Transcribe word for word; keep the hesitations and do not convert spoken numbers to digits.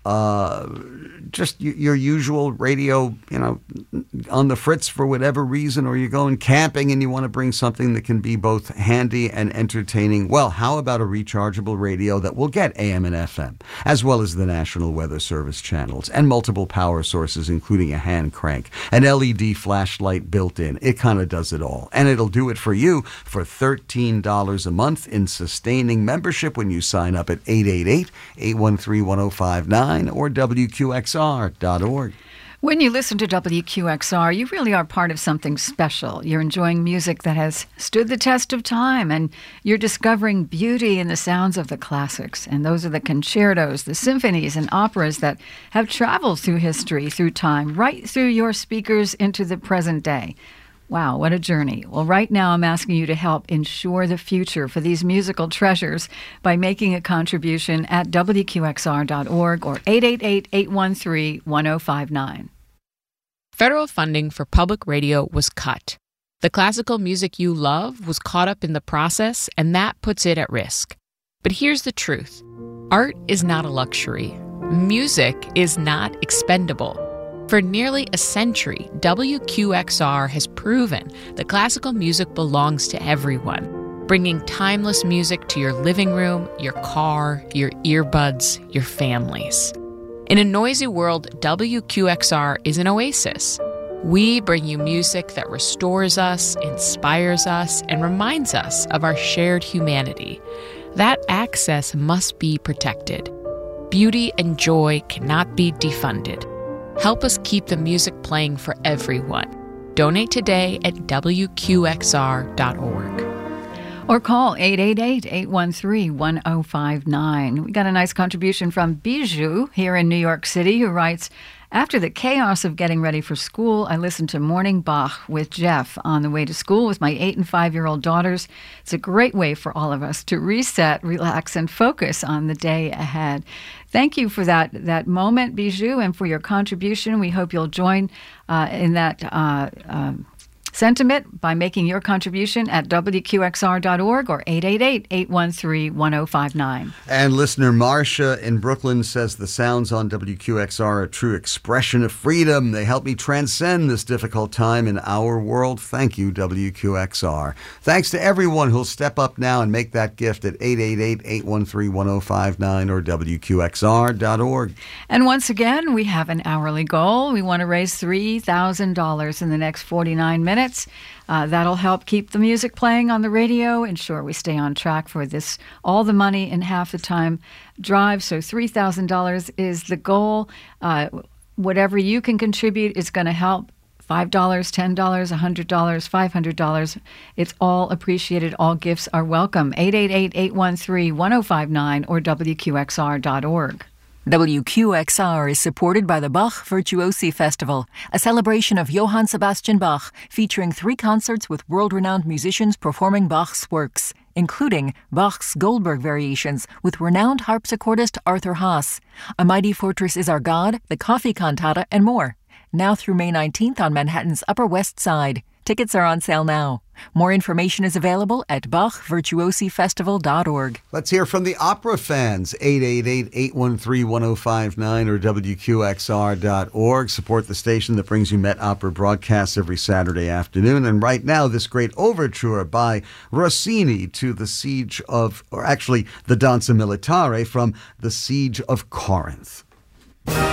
uh, just y- your usual radio, you know, on the fritz for whatever reason, or you're going camping and you want to bring something that can be both handy and entertaining, well, how about a rechargeable radio that will get A M and F M, as well as the National Weather Service channels and multiple power sources, including a hand crank, an L E D flashlight built in. It kind of does it all. And it'll do it for you for thirteen dollars a month in sustaining membership when you sign up at eight eight eight, eight one three, one oh five nine or W Q X R dot org. When you listen to W Q X R, you really are part of something special. You're enjoying music that has stood the test of time, and you're discovering beauty in the sounds of the classics. And those are the concertos, the symphonies, and operas that have traveled through history, through time, right through your speakers into the present day. Wow, what a journey. Well, right now I'm asking you to help ensure the future for these musical treasures by making a contribution at W Q X R dot org or eight eight eight, eight one three, one oh five nine. Federal funding for public radio was cut. The classical music you love was caught up in the process, and that puts it at risk. But here's the truth. Art is not a luxury. Music is not expendable. For nearly a century, W Q X R has proven that classical music belongs to everyone, bringing timeless music to your living room, your car, your earbuds, your families. In a noisy world, W Q X R is an oasis. We bring you music that restores us, inspires us, and reminds us of our shared humanity. That access must be protected. Beauty and joy cannot be defunded. Help us keep the music playing for everyone. Donate today at W Q X R dot org. Or call eight eight eight, eight one three, one oh five nine. We got a nice contribution from Bijou here in New York City, who writes, after the chaos of getting ready for school, I listened to Morning Bach with Jeff on the way to school with my eight and five-year-old daughters. It's a great way for all of us to reset, relax, and focus on the day ahead. Thank you for that that moment, Bijou, and for your contribution. We hope you'll join uh, in that uh, uh, sentiment by making your contribution at W Q X R dot org or eight eight eight, eight one three, one oh five nine. And listener Marcia in Brooklyn says the sounds on W Q X R are a true expression of freedom. They help me transcend this difficult time in our world. Thank you, W Q X R. Thanks to everyone who'll step up now and make that gift at eight eight eight, eight one three, one oh five nine or W Q X R dot org. And once again, we have an hourly goal. We want to raise three thousand dollars in the next forty-nine minutes. Uh, that'll help keep the music playing on the radio, ensure we stay on track for this all the money in half the time drive. So three thousand dollars is the goal. Uh, whatever you can contribute is going to help. five dollars, ten dollars, one hundred dollars, five hundred dollars. It's all appreciated. All gifts are welcome. eight eight eight, eight one three, one oh five nine or W Q X R dot org. W Q X R is supported by the Bach Virtuosi Festival, a celebration of Johann Sebastian Bach, featuring three concerts with world-renowned musicians performing Bach's works, including Bach's Goldberg Variations with renowned harpsichordist Arthur Haas, A Mighty Fortress Is Our God, the Coffee Cantata, and more. Now through May nineteenth on Manhattan's Upper West Side. Tickets are on sale now. More information is available at Bach Virtuosi Festival dot org. Let's hear from the opera fans. eight eight eight, eight one three, one oh five nine or W Q X R dot org. Support the station that brings you Met Opera broadcasts every Saturday afternoon. And right now, this great overture by Rossini to the Siege of, or actually the Danza Militare from the Siege of Corinth.